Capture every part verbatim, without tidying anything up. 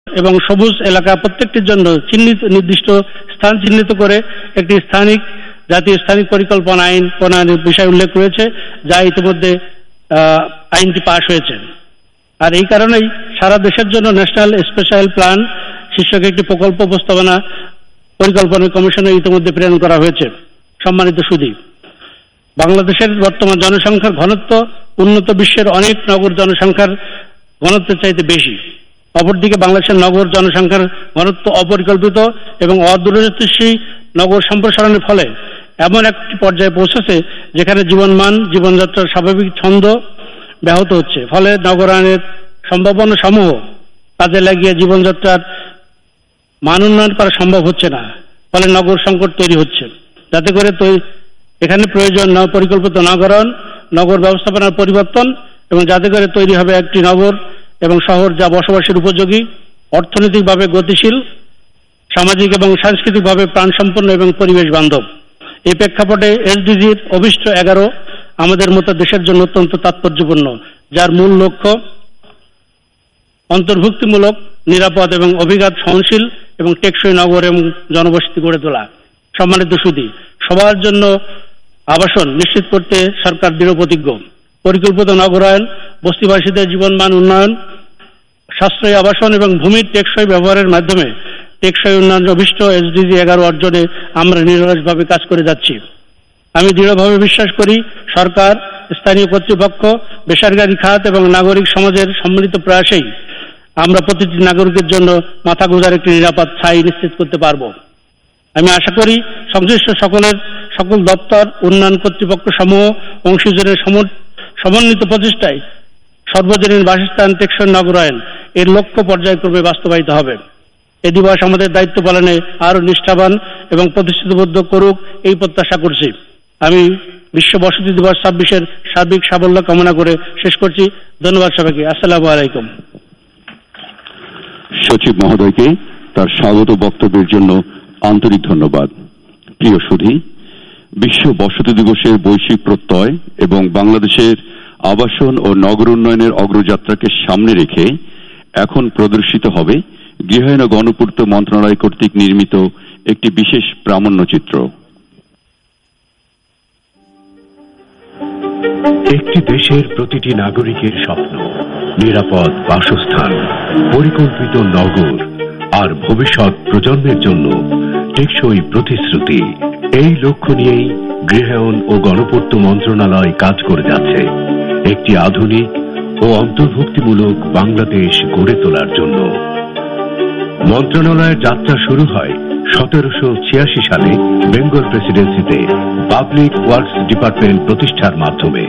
এবং সবুজ এলাকা প্রত্যেকটির জন্য চিহ্নিত নির্দিষ্ট স্থান চিহ্নিত করে একটি স্থানিক জাতীয় স্থানিক পরিকল্পনা আইন প্রণয়নের বিষয় উল্লেখ রয়েছে, যা ইতিমধ্যে আইনটি পাশ হয়েছে। আর এই কারণেই সারা দেশের জন্য ন্যাশনাল স্পেশাল প্ল্যান শীর্ষক একটি প্রকল্প প্রস্তাবনা পরিকল্পনা কমিশনে ইতিমধ্যে প্রেরণ করা হয়েছে। সম্মানিত সুধী, বাংলাদেশের বর্তমান জনসংখ্যার ঘনত্ব উন্নত বিশ্বের অনেক নগর জনসংখ্যার ঘনত্বের চাইতে বেশি। অপরদিকে বাংলাদেশের নগর জনসংখ্যার ঘনত্ব অপরিকল্পিত এবং অদূরদর্শী নগর সম্প্রসারণের ফলে এমন একটি পর্যায়ে পৌঁছেছে যেখানে জীবনমান জীবনযাত্রার স্বাভাবিক ছন্দ ব্যাহত হচ্ছে। ফলে নগরায়নের সম্ভাবনা সমূহ কাজে লাগিয়ে জীবনযাত্রার মান উন্নয়ন করা সম্ভব হচ্ছে না। ফলে নগর সংকট তৈরি হচ্ছে। যাতে করে এখানে প্রয়োজন পরিকল্পিত নগরায়ন, নগর ব্যবস্থাপনার পরিবর্তন এবং যাতে করে তৈরি হবে একটি নগর এবং শহর যা বসবাসের উপযোগী, অর্থনৈতিকভাবে গতিশীল, সামাজিক এবং সাংস্কৃতিকভাবে প্রাণসম্পন্ন এবং পরিবেশ বান্ধব। এই প্রেক্ষাপটে এসডিজির অভিষ্ট এগারো আমাদের মতো দেশের জন্য অত্যন্ত তাৎপর্যপূর্ণ, যার মূল লক্ষ্য অন্তর্ভুক্তিমূলক, নিরাপদ এবং অভিঘাত সহনশীল এবং টেকসই নগর এবং জনবসতি গড়ে তোলা। সম্মানিত সুধী, সবার জন্য আবাসন নিশ্চিত করতে সরকার দৃঢ় প্রতিজ্ঞ। পরিকল্পিত নগরায়ন, বস্তিবাসীদের জীবনমান উন্নয়ন, সাশ্রয়ী আবাসন এবং ভূমির টেকসই ব্যবহারের মাধ্যমে টেকসই উন্নয়ন অভিষ্ট এসডিজি এগারো অর্জনে আমরা নিরলসভাবে কাজ করে যাচ্ছি। আমি দৃঢ়ভাবে বিশ্বাস করি সরকার, স্থানীয় কর্তৃপক্ষ, বেসরকারি খাত এবং নাগরিক সমাজের সম্মিলিত প্রয়াসেই আমরা প্রতিটি নাগরিকের জন্য মাথা গোঁজার একটি নিরাপদ ছাই নিশ্চিত করতে পারব। আমি আশা করি সংশ্লিষ্ট সকলের সকল দপ্তর, উন্নয়ন কর্তৃপক্ষ সমূহ অংশীজনের সমন্বিত প্রচেষ্টায় সর্বজনীন বাসস্থান টেকসই নগরায়ন এর লক্ষ্য পর্যায়ক্রমে বাস্তবায়িত হবে। এ দিবস আমাদের দায়িত্ব পালনে আরো নিষ্ঠাবান এবং প্রতিশ্রুতিবদ্ধ করুক এই প্রত্যাশা করছি। আমি বিশ্ব বসতি দিবস ছাব্বিশের সার্বিক সাফল্য কামনা করে শেষ করছি। ধন্যবাদ সবাইকে। আসসালামু আলাইকুম। সচিব মহোদয়কে তার স্বাগত বক্তব্যের জন্য আন্তরিক ধন্যবাদ। প্রিয় সুধী, বিশ্ব বসতি দিবসের বৈশ্বিক প্রত্যয় এবং বাংলাদেশের আবাসন ও নগর উন্নয়নের অগ্রযাত্রাকে সামনে রেখে এখন প্রদর্শিত হবে গৃহায়ন ও গণপূর্ত মন্ত্রণালয় কর্তৃক নির্মিত একটি বিশেষ প্রামাণ্যচিত্র। একটি দেশের প্রতিটি নাগরিকের স্বপ্ন নিরাপদ বাসস্থান, পরিকল্পিত নগর আর ভবিষ্যৎ প্রজন্মের জন্য টেকসই প্রতিশ্রুতি। এই লক্ষ্য নিয়েই গৃহায়ন ও গণপূর্ত মন্ত্রণালয় কাজ করে যাচ্ছে একটি আধুনিক ও অন্তর্ভুক্তিমূলক বাংলাদেশ গড়ে তোলার জন্য। মন্ত্রণালয়ের যাত্রা শুরু হয় সতেরোশো ছিয়াশি সালে বেঙ্গল প্রেসিডেন্সিতে পাবলিক ওয়ার্কস ডিপার্টমেন্ট প্রতিষ্ঠার মাধ্যমে।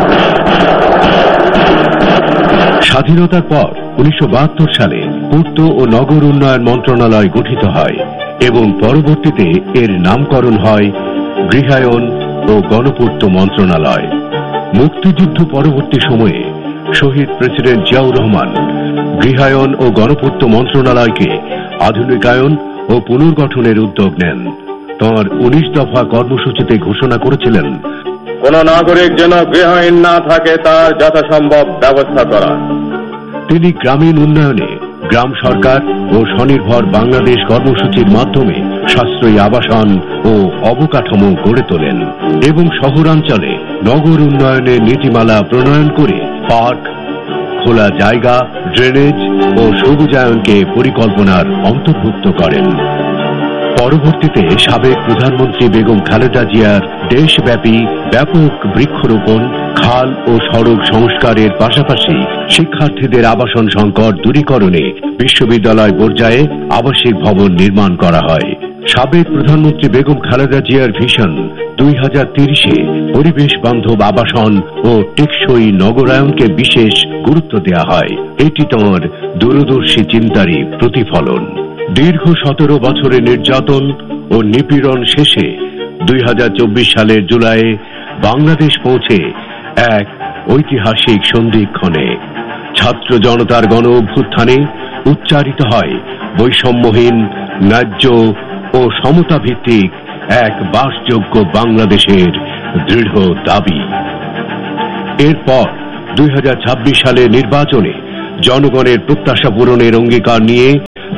স্বাধীনতার পর উনিশশো বাহাত্তর সালে পূর্ত ও নগর উন্নয়ন মন্ত্রণালয় গঠিত হয় এবং পরবর্তীতে এর নামকরণ হয় গৃহায়ন ও গণপূর্ত মন্ত্রণালয়। মুক্তিযুদ্ধ পরবর্তী সময়ে শহীদ প্রেসিডেন্ট জিয়াউর রহমান গৃহায়ন ও গণপূর্ত মন্ত্রণালয়কে আধুনিকায়ন ও পুনর্গঠনের উদ্যোগ নেন। তাঁর উনিশ দফা কর্মসূচিতে ঘোষণা করেছিলেন, কোন নাগরিক যেন গৃহহীন না থাকে তার যথাসম্ভব ব্যবস্থা করা। তিনি গ্রামীণ উন্নয়নে গ্রাম সরকার ও স্বনির্ভর বাংলাদেশ কর্মসূচির মাধ্যমে সাশ্রয়ী আবাসন ও অবকাঠামো গড়ে তোলেন এবং শহরাঞ্চলে নগর উন্নয়নের নীতিমালা প্রণয়ন করে পার্ক, খোলা জায়গা, ড্রেনেজ ও সবুজায়নকে পরিকল্পনার অন্তর্ভুক্ত করেন। পরবর্তীতে সাবেক প্রধানমন্ত্রী বেগম খালেদা জিয়ার দেশব্যাপী ব্যাপক বৃক্ষরোপণ, খাল ও সড়ক সংস্কারের পাশাপাশি শিক্ষার্থীদের আবাসন সংকট দূরীকরণে বিশ্ববিদ্যালয় পর্যায়ে আবাসিক ভবন নির্মাণ করা হয়। সাবেক প্রধানমন্ত্রী বেগম খালেদা জিয়ার ভিশন দুই হাজার তিরিশে পরিবেশ বান্ধব আবাসন ও টেকসই নগরায়নকে বিশেষ গুরুত্ব দেওয়া হয়। এটি তাঁর দূরদর্শী চিন্তারই প্রতিফলন। দীর্ঘ সতেরো বছরের নির্যাতন ও নিপীড়ন শেষে দুই হাজার চব্বিশ সালের জুলাইয়ে বাংলাদেশ পৌঁছে এক ঐতিহাসিক সন্ধিক্ষণে। ছাত্র জনতার গণ অভ্যুত্থানে উচ্চারিত হয় বৈষম্যহীন, ন্যায্য ও সমতা ভিত্তিক এক বাসযোগ্য বাংলাদেশের দৃঢ় দাবি। এরপর দুই হাজার ছাব্বিশ সালের নির্বাচনে জনগণের প্রত্যাশা পূরণের অঙ্গীকার নিয়ে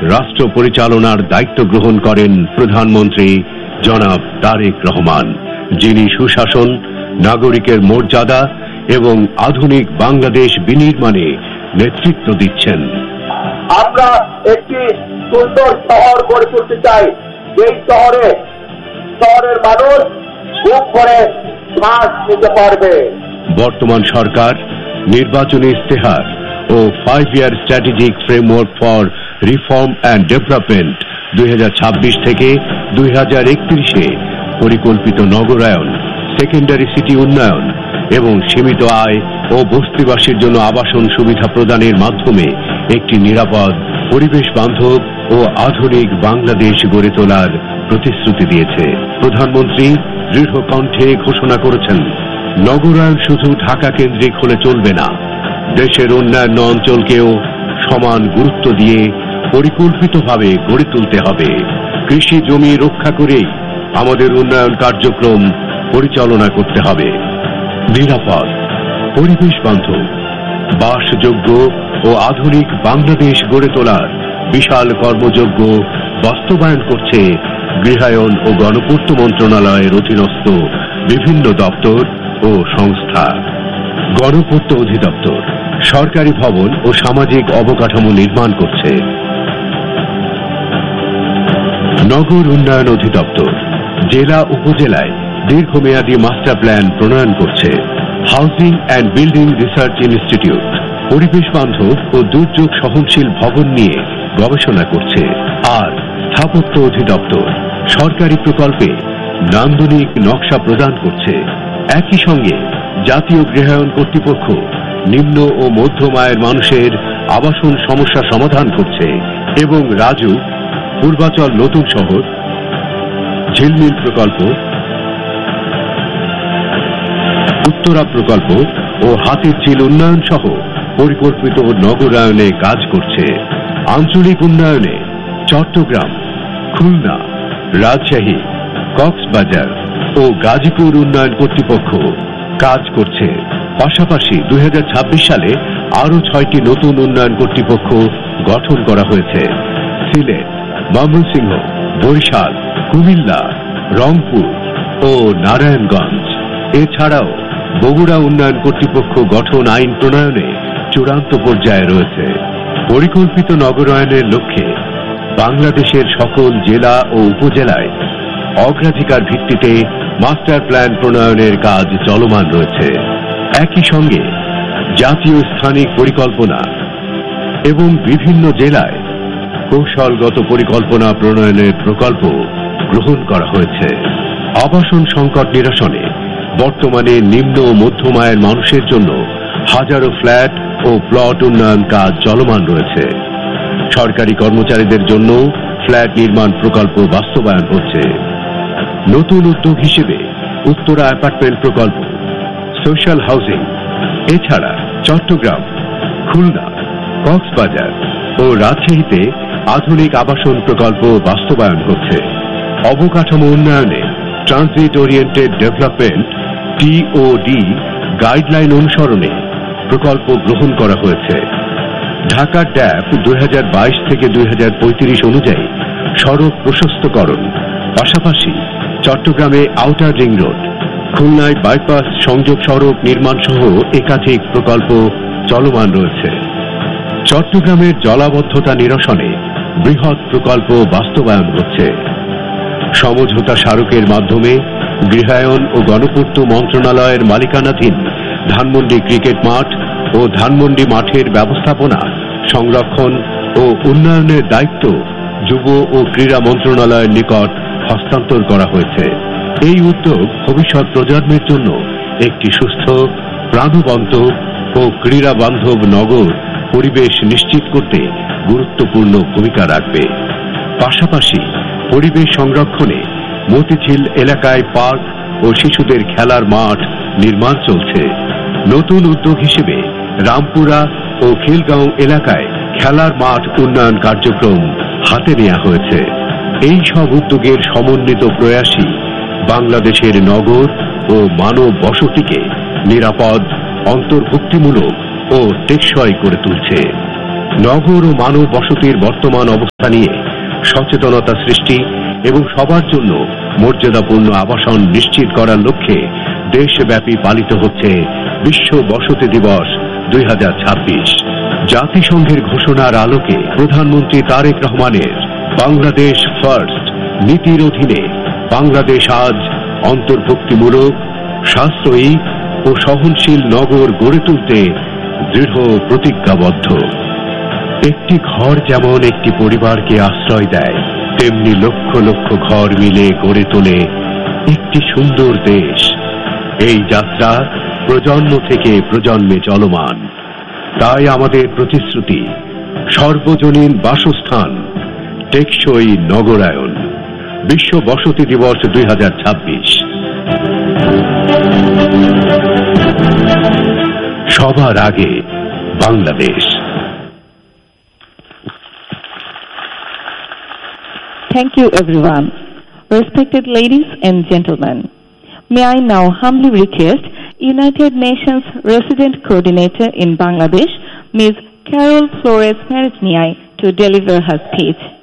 রাষ্ট্র পরিচালনার দায়িত্ব গ্রহণ করেন প্রধানমন্ত্রী জনাব তারেক রহমান, যিনি সুশাসন, নাগরিকের মর্যাদা এবং আধুনিক বাংলাদেশ বিনির্মাণে নেতৃত্ব দিচ্ছেন। আমরা একটি সুন্দর শহর গড়ে তুলতে চাই, যেই শহরে শহরের মানুষ বুক করে শ্বাস নিতে পারবে। বর্তমান সরকার নির্বাচনী ইস্তেহার ও five year strategic framework for reform and development দুই হাজার ছাব্বিশ থেকে দুই হাজার একত্রিশে পরিকল্পিত নগরায়ন, সেকেন্ডারি সিটি উন্নয়ন এবং সীমিত আয় ও বস্তিবাসীর জন্য আবাসন সুবিধা প্রদানের মাধ্যমে একটি নিরাপদ, পরিবেশ বান্ধব ও আধুনিক বাংলাদেশ গড়ে তোলার প্রতিশ্রুতি দিয়েছে। প্রধানমন্ত্রী দৃঢ় কণ্ঠে ঘোষণা করেছেন, নগরায়ন শুধু ঢাকা কেন্দ্রিক হলে চলবে না, দেশের অন্যান্য অঞ্চলকেও সমান গুরুত্ব দিয়ে পরিকল্পিতভাবে গড়ে তুলতে হবে। কৃষি জমি রক্ষা করেই আমাদের উন্নয়ন কার্যক্রম পরিচালনা করতে হবে। নিরাপদ, পরিবেশ বান্ধব, বাসযোগ্য ও আধুনিক বাংলাদেশ গড়ে তোলার বিশাল কর্মযজ্ঞ বাস্তবায়ন করছে গৃহায়ন ও গণপূর্ত মন্ত্রণালয়ের অধীনস্থ বিভিন্ন দপ্তর ও সংস্থা। গণপূর্ত অধিদপ্তর সরকারি ভবন ও সামাজিক অবকাঠামো নির্মাণ করছে। নগর উন্নয়ন অধিদপ্তর জেলা উপজেলায় দীর্ঘমেয়াদী মাস্টার প্ল্যান প্রণয়ন করছে। Housing and building research institute পরিবেশ বান্ধব ও দুর্যোগ সহনশীল ভবন নিয়ে গবেষণা করছে। আর স্থাপত্য অধিদপ্তর সরকারি প্রকল্পে নান্দনিক নকশা প্রদান করছে। একই সঙ্গে জাতীয় গৃহায়ন কর্তৃপক্ষ নিম্ন ও মধ্যম আয়ের মানুষের আবাসন সমস্যা সমাধান করছে এবং রাজু, পূর্বাচল নতুন শহর, ঝিলমিল প্রকল্প, উত্তরা প্রকল্প ও হাতির ঝিল উন্নয়ন সহ পরিকল্পিত নগরায়নে কাজ করছে। আঞ্চলিক উন্নয়নে চট্টগ্রাম, খুলনা, রাজশাহী, কক্সবাজার ও গাজীপুর উন্নয়ন কর্তৃপক্ষ কাজ করছে। পাশাপাশি দুই হাজার ছাব্বিশ সালে আরো ছয়টি নতুন উন্নয়ন কর্তৃপক্ষ গঠন করা হয়েছে। সিলেট, ময়মনসিংহ, বরিশাল, কুমিল্লা, রংপুর ও নারায়ণগঞ্জ এছাড়াও বগুড়া উন্নয়ন কর্তৃপক্ষ গঠন আইন প্রণয়নে চূড়ান্ত পর্যায়ে রয়েছে। পরিকল্পিত নগরায়নের লক্ষ্যে বাংলাদেশের সকল জেলা ও উপজেলায় অগ্রাধিকার ভিত্তিতে মাস্টার প্ল্যান প্রণয়নের কাজ চলমান রয়েছে। একই সঙ্গে জাতীয় স্থানিক পরিকল্পনা এবং বিভিন্ন জেলায় কৌশলগত পরিকল্পনা প্রণয়নের প্রকল্প গ্রহণ করা হয়েছে। আবাসন সংকট নিরসনে বর্তমানে নিম্ন ও মধ্যম আয়ের মানুষের জন্য হাজারো ফ্ল্যাট ও প্লট উন্নয়ন কাজ চলমান রয়েছে। সরকারি কর্মচারীদের জন্য ফ্ল্যাট নির্মাণ প্রকল্প বাস্তবায়ন হচ্ছে। নতুন উদ্যোগ হিসেবে উত্তরা অ্যাপার্টমেন্ট প্রকল্প, সোশ্যাল হাউজিং এছাড়া চট্টগ্রাম, খুলনা, কক্সবাজার ও রাজশাহীতে আধুনিক আবাসন প্রকল্প বাস্তবায়ন হচ্ছে। অবকাঠামো উন্নয়নে transit oriented development TOD guideline অনুসরণে প্রকল্প গ্রহণ করা হয়েছে। ঢাকা ড্যাপ দুই হাজার বাইশ থেকে দুই হাজার পঁয়ত্রিশ অনুযায়ী সড়ক প্রশস্তকরণ, পাশাপাশি চট্টগ্রামে আউটার রিং রোড, খুলনায় বাইপাস সংযোগ সড়ক নির্মাণ সহ একাধিক প্রকল্প চলমান রয়েছে। চট্টগ্রামের জলাবদ্ধতা নিরসনে বৃহৎ প্রকল্প বাস্তবায়ন হচ্ছে। সমঝোতা স্মারকের মাধ্যমে গৃহায়ন ও গণপূর্ত মন্ত্রণালয়ের মালিকানাধীন ধানমন্ডি ক্রিকেট মাঠ ও ধানমন্ডি মাঠের ব্যবস্থাপনা, সংরক্ষণ ও উন্নয়নের দায়িত্ব যুব ও ক্রীড়া মন্ত্রণালয়ের নিকট হস্তান্তর করা হয়েছে। এই উদ্যোগ ভবিষ্যৎ প্রজন্মের জন্য একটি সুস্থ, প্রাণবন্ত ও ক্রীড়া বান্ধব নগর পরিবেশ নিশ্চিত করতে গুরুত্বপূর্ণ ভূমিকা রাখবে। পাশাপাশি পরিবেশ সংরক্ষণে মতিঝিল এলাকায় পার্ক ও শিশুদের খেলার মাঠ নির্মাণ চলছে। নতুন উদ্যোগ হিসেবে রামপুরা ও খিলগাঁও এলাকায় খেলার মাঠ উন্নয়ন কার্যক্রম হাতে নেওয়া হয়েছে। এই সব উদ্যোগের সমন্বিত প্রয়াসই বাংলাদেশের নগর ও মানব বসতিকে নিরাপদ, অন্তর্ভুক্তিমূলক ও টেকসই করে তুলছে। নগর ও মানব বসতির বর্তমান অবস্থা নিয়ে সচেতনতা সৃষ্টি এবং সবার জন্য মর্যাদাপূর্ণ আবাসন নিশ্চিত করার লক্ষ্যে দেশব্যাপী পালিত হচ্ছে বিশ্ব বসতি দিবস দুই হাজার ছাব্বিশ। জাতিসংঘের ঘোষণার আলোকে প্রধানমন্ত্রী তারেক রহমানের বাংলাদেশ ফার্স্ট নীতির অধীনে বাংলাদেশ আজ অন্তর্ভুক্তিমূলক, সাশ্রয়ী ও সহনশীল নগর গড়ে তুলতে দৃঢ় প্রতিজ্ঞাবদ্ধ। একটি ঘর যেমন একটি পরিবারকে আশ্রয় দেয়, তেমনি লক্ষ লক্ষ ঘর মিলে গড়ে তোলে একটি সুন্দর দেশ। এই যাত্রা প্রজন্ম থেকে প্রজন্মে চলমান। তাই আমাদের প্রতিশ্রুতি সর্বজনীন বাসস্থান, টেকসই নগরায়ন। বিশ্ব বসতি দিবস দুই হাজার ছাব্বিশ। সবার আগে Bangladesh. Thank you, everyone. Respected ladies and gentlemen, may I now humbly request United Nations Resident Coordinator in Bangladesh, Miz Carol Flores Meritniai, to deliver her speech.